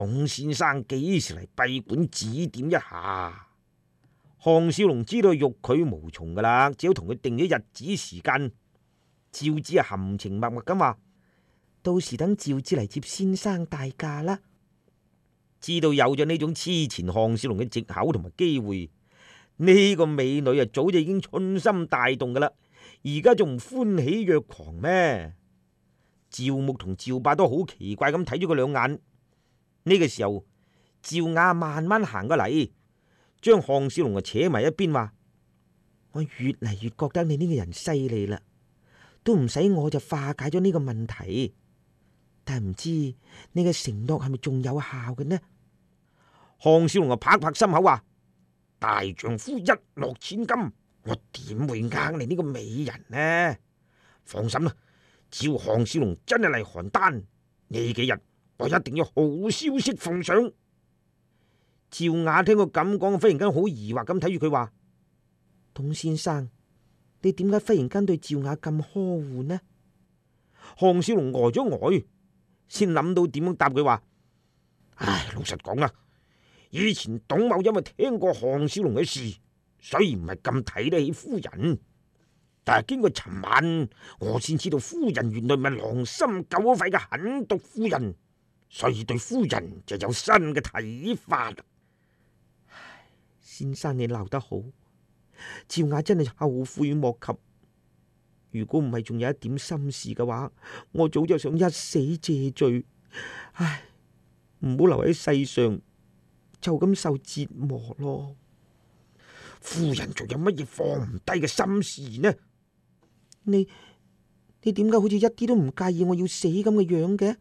孔先生幾時嚟閉館指點一下？項少龍知道欲拒無從噶啦，只好同佢定咗日子時間。趙子含情脈脈咁話：到時等趙子嚟接先生大駕啦。知道有咗呢種黐纏項少龍嘅藉口同埋機會，呢個美女早就已經春心大動噶啦，而家仲唔歡喜若狂咩？趙牧同趙霸都好奇怪咁睇咗佢兩眼。呢個時候，趙雅慢慢行過嚟，將項少龍扯埋一邊，話：我越嚟越覺得你呢個人犀利啦，都唔使我就化解咗呢個問題。但係唔知你嘅承諾係咪仲有效嘅呢？項少龍就拍拍心口話：大丈夫一諾千金，我點會呃你呢個美人呢？放心啦，只要項少龍真係嚟邯鄲，呢幾日我一定要好消息奉上。趙雅聽佢咁講，忽然間好疑惑咁睇住佢話：董先生，你點解忽然間對趙雅咁呵護呢？項少龍呆咗呆，先諗到點樣答佢話：唉，老實講啦，以前董某因為聽過項少龍嘅事，所以唔係咁睇得起夫人。但係經過尋晚，我先知道夫人原來唔係狼心狗肺嘅狠毒婦人，所以對夫人就有新嘅睇法。先生你鬧得好，趙雅真係後悔莫及。如果唔係仲有一點心事嘅話，我早就想一死謝罪。唉，唔好留喺世上，就咁受折磨咯。夫人仲有乜嘢放唔低嘅心事呢？你點解好似一啲都唔介意我要死咁嘅樣嘅？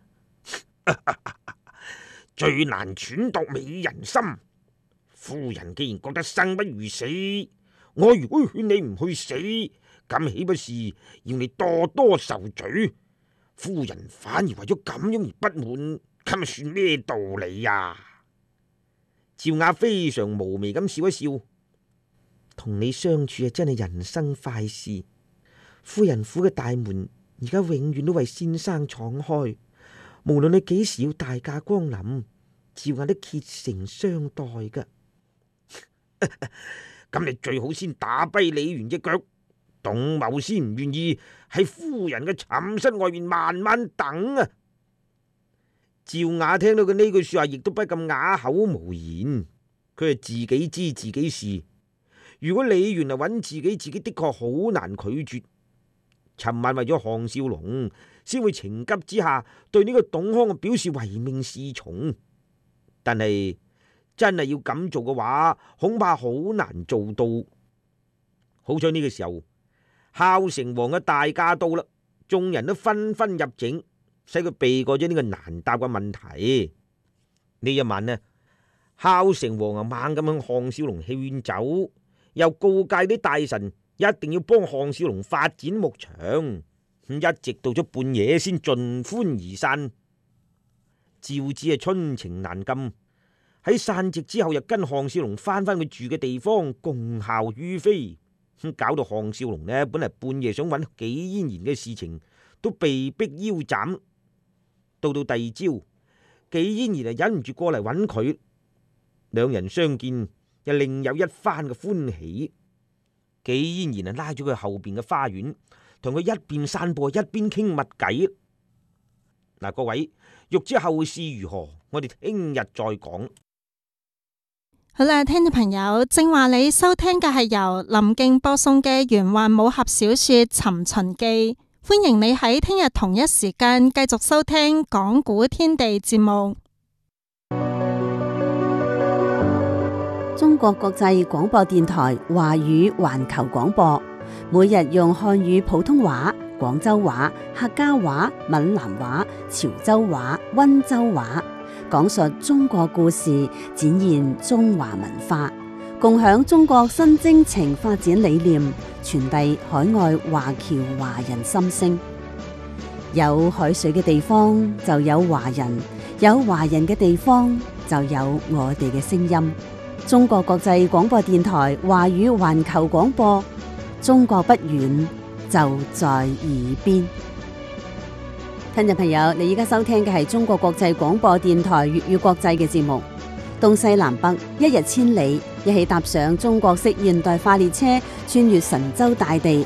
最難揣度美人心。夫人既然覺得生不如死，我如果勸你唔去死，咁豈不是要你多多受罪？夫人反而為咗咁樣而不滿，咁算咩道理呀？趙雅非常無味咁笑一笑，同你相處啊，真係人生快事。夫人府嘅大門而家永遠都為先生敞開，無論你幾時要大駕光臨，趙雅都竭誠相待噶。咁你最好先打跛李元隻腳，董某先唔願意喺夫人嘅寢室外面慢慢等啊！趙雅聽到佢呢句說話，亦都不禁啞口無言。佢係自己知自己事，如果李元嚟揾自己，自己的確好難拒絕。尋晚為咗項少龍，先會情急之下對呢個董康表示唯命是從，但係真係要咁做嘅話，恐怕好難做到。好彩呢個時候，孝成王嘅大駕到啦，眾人都紛紛入境，使佢避過咗呢個難答嘅問題。呢一晚呢，孝成王啊猛咁向項少龍勸酒，又告誡啲大臣一定要幫項少龍發展牧場，一直到咗半夜先盡歡而散。趙子啊春情難禁，喺散席之後又跟項少龍翻返去住嘅地方共效於飛，搞到項少龍呢本嚟半夜想揾紀嫣然嘅事情都被逼腰斬。到第二朝，紀嫣然啊忍唔住過嚟揾佢，兩人相見又另有一番嘅歡喜。紀嫣然啊拉咗佢後邊嘅花園，同佢一邊散步一邊傾密偈。嗱，各位欲知後事如何，我哋聽日再講。 好啦，聽眾朋友，正話你收聽嘅係由林敬播送嘅玄幻武俠小說《尋秦記》，歡迎你喺聽日同一時間繼續收聽講古天地節目。 中國國際廣播電台華語環球廣播，每日用漢語普通話、廣州話、客家話、閩南話、潮州話、溫州話，講述中國故事，展現中華文化，共享中國新征程發展理念，傳遞海外華僑華人心聲。有海水嘅地方就有華人，有華人嘅地方就有我哋嘅聲音。中國國際廣播電台華語環球廣播，中國不遠，就在耳邊。 聽眾朋友，你而家收聽嘅係中國國際廣播電台粵語國際嘅節目。東西南北一日千里，一起踏上中國式現代化列車，穿越神州大地，